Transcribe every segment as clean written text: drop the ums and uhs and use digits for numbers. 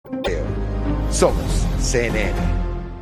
Somos CNN.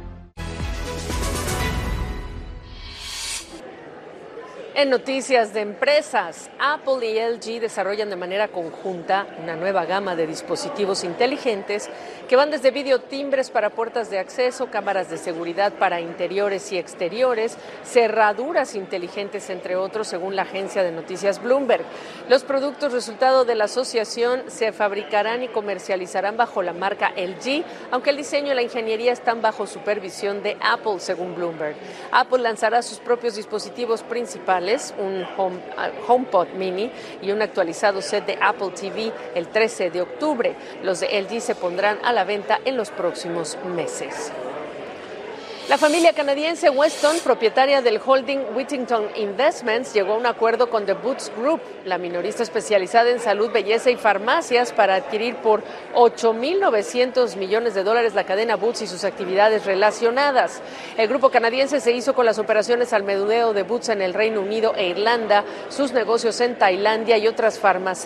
En noticias de empresas, Apple y LG desarrollan de manera conjunta una nueva gama de dispositivos inteligentes que van desde videotimbres para puertas de acceso, cámaras de seguridad para interiores y exteriores, cerraduras inteligentes, entre otros, según la agencia de noticias Bloomberg. Los productos resultado de la asociación se fabricarán y comercializarán bajo la marca LG, aunque el diseño y la ingeniería están bajo supervisión de Apple, según Bloomberg. Apple lanzará sus propios dispositivos principales, un HomePod Mini y un actualizado set de Apple TV el 13 de octubre. Los de LG se pondrán a la venta en los próximos meses. La familia canadiense Weston, propietaria del holding Whittington Investments, llegó a un acuerdo con The Boots Group, la minorista especializada en salud, belleza y farmacias, para adquirir por $8.900 millones la cadena Boots y sus actividades relacionadas. El grupo canadiense se hizo con las operaciones al menudeo de Boots en el Reino Unido e Irlanda, sus negocios en Tailandia y otras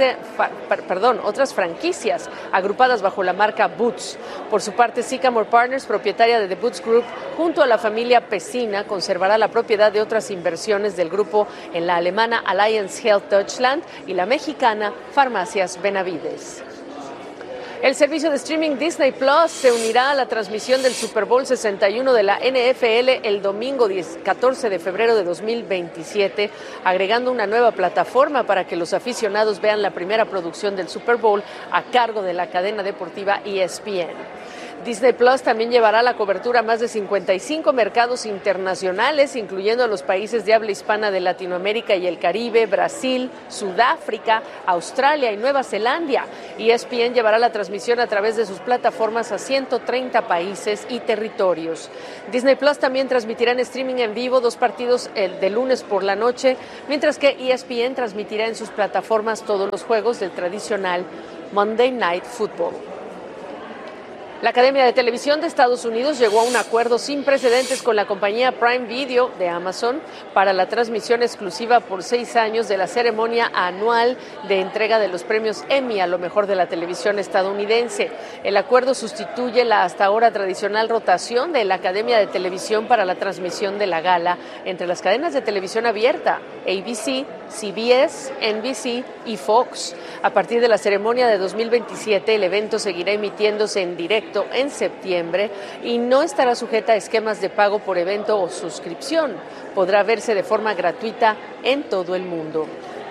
franquicias agrupadas bajo la marca Boots. Por su parte, Sycamore Partners, propietaria de The Boots Group, junto a la familia Pesina, conservará la propiedad de otras inversiones del grupo en la alemana Alliance Health Deutschland y la mexicana Farmacias Benavides. El servicio de streaming Disney Plus se unirá a la transmisión del Super Bowl 61 de la NFL el domingo 14 de febrero de 2027, agregando una nueva plataforma para que los aficionados vean la primera producción del Super Bowl a cargo de la cadena deportiva ESPN. Disney Plus también llevará la cobertura a más de 55 mercados internacionales, incluyendo a los países de habla hispana de Latinoamérica y el Caribe, Brasil, Sudáfrica, Australia y Nueva Zelanda. ESPN llevará la transmisión a través de sus plataformas a 130 países y territorios. Disney Plus también transmitirá en streaming en vivo 2 partidos de lunes por la noche, mientras que ESPN transmitirá en sus plataformas todos los juegos del tradicional Monday Night Football. La Academia de Televisión de Estados Unidos llegó a un acuerdo sin precedentes con la compañía Prime Video de Amazon para la transmisión exclusiva por 6 años de la ceremonia anual de entrega de los premios Emmy a lo mejor de la televisión estadounidense. El acuerdo sustituye la hasta ahora tradicional rotación de la Academia de Televisión para la transmisión de la gala entre las cadenas de televisión abierta, ABC, CBS, NBC y Fox. A partir de la ceremonia de 2027, el evento seguirá emitiéndose en directo en septiembre y no estará sujeta a esquemas de pago por evento o suscripción. Podrá verse de forma gratuita en todo el mundo.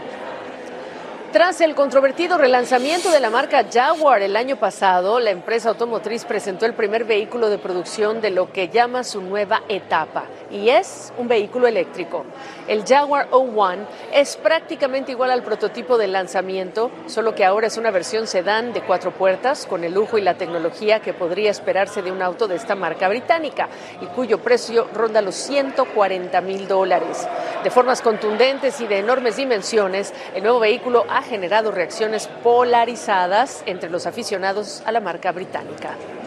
Tras el controvertido relanzamiento de la marca Jaguar el año pasado, la empresa automotriz presentó el primer vehículo de producción de lo que llama su nueva etapa, y es un vehículo eléctrico. El Jaguar O1 es prácticamente igual al prototipo del lanzamiento, solo que ahora es una versión sedán de 4 puertas con el lujo y la tecnología que podría esperarse de un auto de esta marca británica y cuyo precio ronda los $140,000. De formas contundentes y de enormes dimensiones, el nuevo vehículo ha generado reacciones polarizadas entre los aficionados a la marca británica.